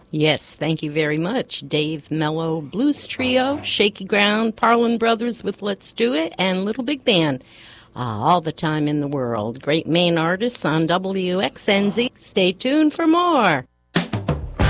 Yes, thank you very much. Dave Mello Blues Trio, Shaky Ground, Parlin Brothers with Let's Do It, and Little Big Band. All the time in the world. Great Maine artists on WXNZ. Stay tuned for more.